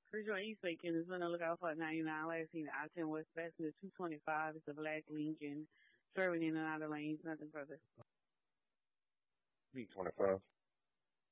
Chris East Bacon is going to look out for 99. Last seen I-10 West Passenger 225. It's a black Lincoln, serving in and out of lanes, nothing further. B25.